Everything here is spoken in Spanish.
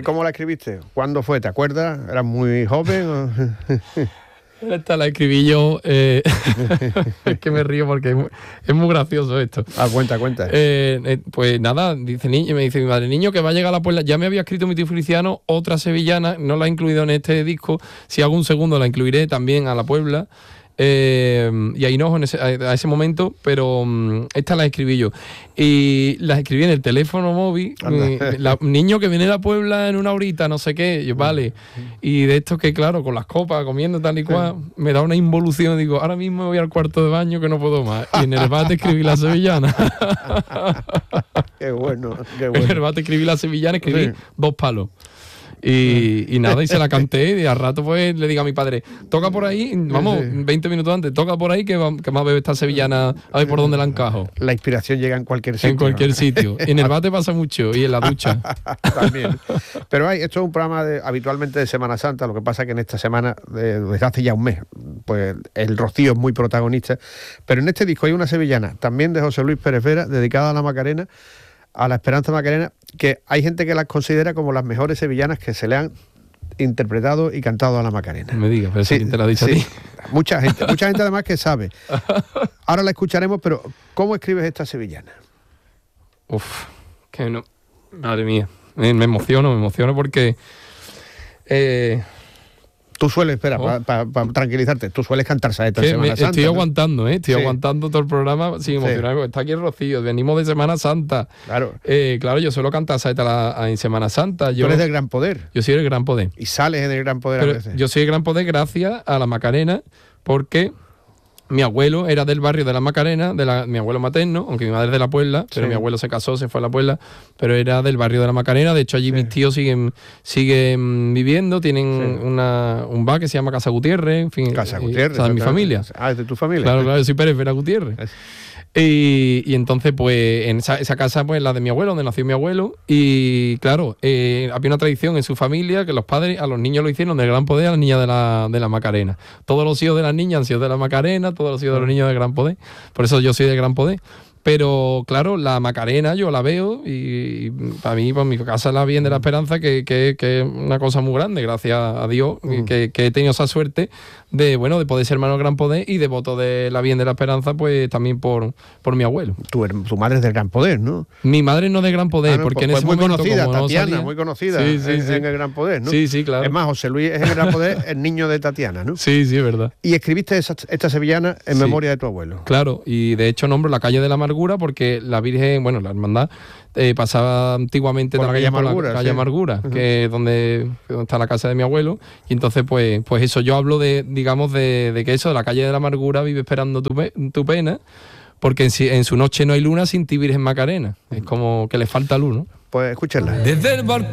¿Cómo la escribiste? ¿Cuándo fue? ¿Te acuerdas? ¿Eras muy joven? Esta la escribí yo. Es que me río porque es muy gracioso esto. Cuenta. Pues nada, me dice mi madre, niño, que va a llegar a la Puebla. Ya me había escrito mi tío Feliciano, otra sevillana, no la he incluido en este disco. Si hago un segundo la incluiré también a la Puebla. Y ahí no, a ese momento, pero esta la escribí yo. Y la escribí en el teléfono móvil. Niño que viene de la Puebla en una horita, no sé qué. Yo, vale. Y de esto que, claro, con las copas, comiendo tal y cual, me da una involución. Digo, ahora mismo voy al cuarto de baño que no puedo más. Y en el bate escribí la sevillana. Qué bueno. En el bate escribí la sevillana, escribí 2 palos. Y nada, y se la canté, y al rato pues le digo a mi padre, toca por ahí, vamos, 20 minutos antes, toca por ahí que más bebe esta sevillana, a ver por dónde la encajo. La inspiración llega en cualquier sitio. En cualquier sitio. Y en el bate pasa mucho, y en la ducha. También. Pero esto es un programa habitualmente de Semana Santa, lo que pasa que en esta semana, desde hace ya un mes, pues el Rocío es muy protagonista, pero en este disco hay una sevillana, también de José Luis Pérez Vera, dedicada a la Macarena, a la Esperanza Macarena, que hay gente que las considera como las mejores sevillanas que se le han interpretado y cantado a la Macarena. No me digas, pero sí, ¿quién te la ha dicho a ti? Mucha gente además que sabe. Ahora la escucharemos, pero ¿cómo escribes esta sevillana? Que no, madre mía, me emociono porque... Tú sueles, espera, para tranquilizarte, tú sueles cantar saeta en Semana Santa. Estoy aguantando, aguantando todo el programa sin emocionarme, porque está aquí el Rocío, venimos de Semana Santa. Claro. Claro, yo suelo cantar saeta en Semana Santa. Tú eres del Gran Poder. Yo soy del Gran Poder. Y sales en el Gran Poder a veces. Yo soy del Gran Poder gracias a la Macarena, porque mi abuelo era del barrio de la Macarena, mi abuelo materno, aunque mi madre es de la Puebla, pero mi abuelo se casó, se fue a la Puebla, pero era del barrio de la Macarena. De hecho, allí mis tíos siguen viviendo, tienen un bar que se llama Casa Gutiérrez, en fin. Casa Gutiérrez. De mi familia. Es de tu familia. Claro, yo soy Pérez Vera Gutiérrez. Y entonces, pues, en esa casa, pues, la de mi abuelo, donde nació mi abuelo, y claro, había una tradición en su familia que los padres a los niños lo hicieron del Gran Poder a las niñas de la Macarena. Todos los hijos de las niñas han sido de la Macarena, todos los hijos de los niños del Gran Poder. Por eso yo soy del Gran Poder. Pero claro, la Macarena yo la veo y para mí, por mi casa la Virgen de la Esperanza, que es una cosa muy grande, gracias a Dios, que he tenido esa suerte de poder ser hermano del Gran Poder y devoto de la Virgen de la Esperanza, pues también por mi abuelo. Tu madre es del Gran Poder, ¿no? Mi madre no es del Gran Poder, porque en ese muy momento, conocida, como Tatiana, no salía, muy conocida en el Gran Poder, ¿no? Sí, claro. Es más, José Luis es en el Gran Poder, el niño de Tatiana, ¿no? Sí, es verdad. Y escribiste esta sevillana en memoria de tu abuelo. Claro, y de hecho nombro la calle de la Amargura porque la Virgen, la hermandad, pasaba antiguamente por la calle Amargura, que es donde está la casa de mi abuelo, y entonces pues eso, yo hablo de que eso, de la calle de la Amargura vive esperando tu pena, porque en su noche no hay luna sin ti, Virgen Macarena. Es como que le falta luz, ¿no? Pues escúchenla. Desde el barco